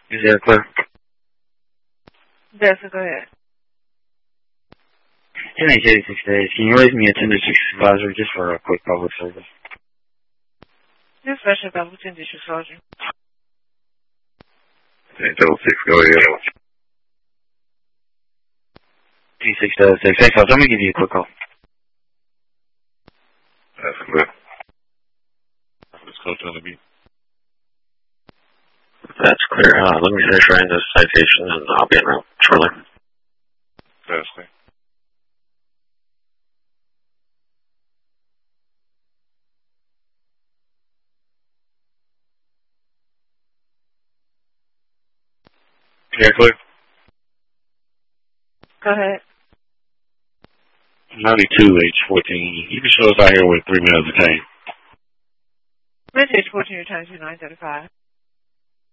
Is that clear? Yes, go ahead. 1086 days. Can you raise me a 10-6 supervisor just for a quick public service? This special double 10 district sergeant. 10-6, go ahead. 26-6. Thanks, I'm going to give you a quick call. That's clear. Let's go to the beat. That's clear. Let me finish writing this citation and I'll be en route shortly. That's clear. Yeah, clear. Go ahead. 92H14. You can show us out here with 3 minutes of time. Message 14 returns to 935.